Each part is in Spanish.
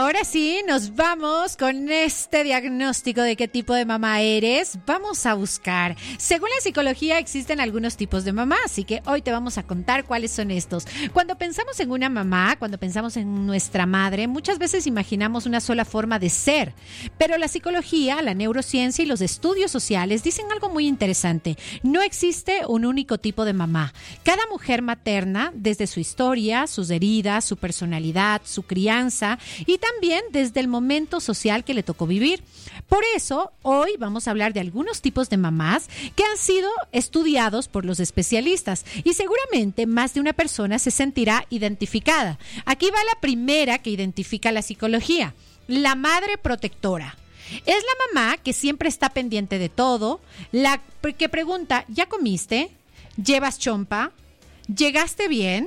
Ahora sí, nos vamos con este diagnóstico de qué tipo de mamá eres. Vamos a buscar. Según la psicología existen algunos tipos de mamá, así que hoy te vamos a contar cuáles son estos. Cuando pensamos en una mamá, cuando pensamos en nuestra madre, muchas veces imaginamos una sola forma de ser. Pero la psicología, la neurociencia y los estudios sociales dicen algo muy interesante. No existe un único tipo de mamá. Cada mujer materna, desde su historia, sus heridas, su personalidad, su crianza y también desde el momento social que le tocó vivir. Por eso, hoy vamos a hablar de algunos tipos de mamás que han sido estudiados por los especialistas y seguramente más de una persona se sentirá identificada. Aquí va la primera que identifica la psicología, la madre protectora. Es la mamá que siempre está pendiente de todo, la que pregunta, ¿ya comiste? ¿Llevas chompa? ¿Llegaste bien?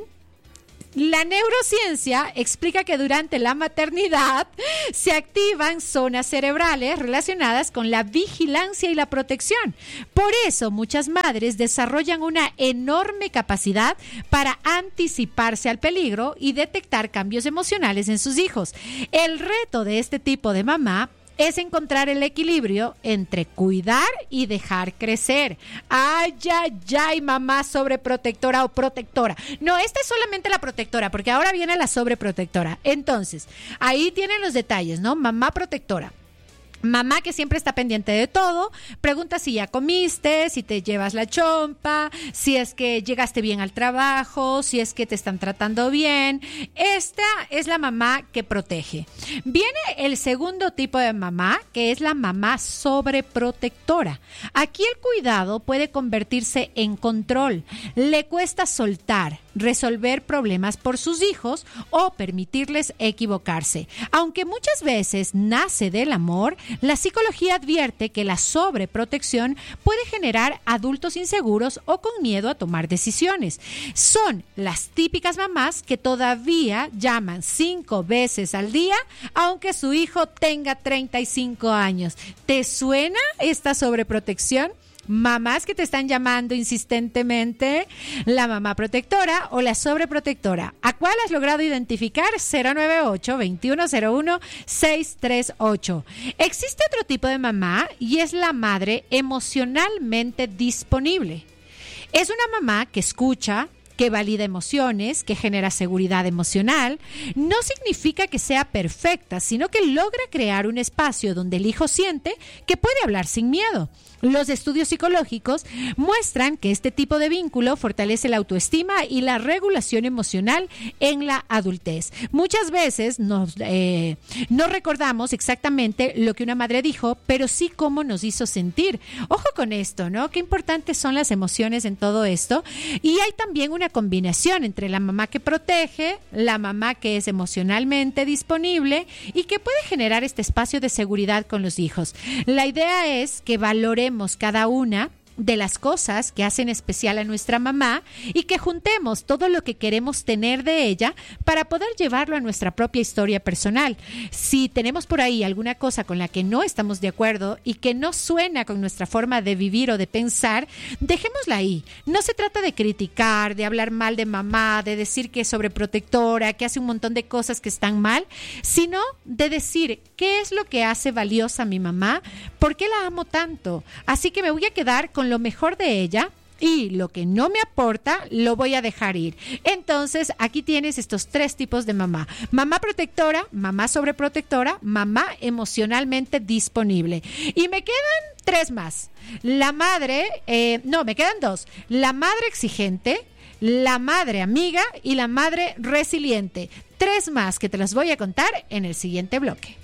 La neurociencia explica que durante la maternidad se activan zonas cerebrales relacionadas con la vigilancia y la protección. Por eso muchas madres desarrollan una enorme capacidad para anticiparse al peligro y detectar cambios emocionales en sus hijos. El reto de este tipo de mamá es encontrar el equilibrio entre cuidar y dejar crecer. Ay, mamá sobreprotectora o protectora. No, esta es solamente la protectora, porque ahora viene la sobreprotectora. Entonces, ahí tienen los detalles, ¿no? Mamá protectora. Mamá que siempre está pendiente de todo, pregunta si ya comiste, si te llevas la chompa, si es que llegaste bien al trabajo, si es que te están tratando bien. Esta es la mamá que protege. Viene el segundo tipo de mamá, que es la mamá sobreprotectora. Aquí el cuidado puede convertirse en control. Le cuesta soltar, resolver problemas por sus hijos o permitirles equivocarse. Aunque muchas veces nace del amor, la psicología advierte que la sobreprotección puede generar adultos inseguros o con miedo a tomar decisiones. Son las típicas mamás que todavía llaman 5 veces al día, aunque su hijo tenga 35 años. ¿Te suena esta sobreprotección? Mamás que te están llamando insistentemente, la mamá protectora o la sobreprotectora. ¿A cuál has logrado identificar? 098-2101-638. Existe otro tipo de mamá y es la madre emocionalmente disponible. Es una mamá que escucha, que valida emociones, que genera seguridad emocional. No significa que sea perfecta, sino que logra crear un espacio donde el hijo siente que puede hablar sin miedo. Los estudios psicológicos muestran que este tipo de vínculo fortalece la autoestima y la regulación emocional en la adultez. Muchas veces no recordamos exactamente lo que una madre dijo, pero sí cómo nos hizo sentir. Ojo con esto, ¿no? Qué importantes son las emociones en todo esto. Y hay también una combinación entre la mamá que protege, la mamá que es emocionalmente disponible y que puede generar este espacio de seguridad con los hijos. La idea es que valoremos cada una de las cosas que hacen especial a nuestra mamá y que juntemos todo lo que queremos tener de ella para poder llevarlo a nuestra propia historia personal. Si tenemos por ahí alguna cosa con la que no estamos de acuerdo y que no suena con nuestra forma de vivir o de pensar, dejémosla ahí. No se trata de criticar, de hablar mal de mamá, de decir que es sobreprotectora, que hace un montón de cosas que están mal, sino de decir qué es lo que hace valiosa a mi mamá, por qué la amo tanto. Así que me voy a quedar con lo mejor de ella y lo que no me aporta lo voy a dejar ir. Entonces aquí tienes estos 3 tipos de mamá: mamá protectora, mamá sobreprotectora, mamá emocionalmente disponible. Y me quedan 3 más. La madre, me quedan 2: la madre exigente, la madre amiga y la madre resiliente. 3 más que te las voy a contar en el siguiente bloque.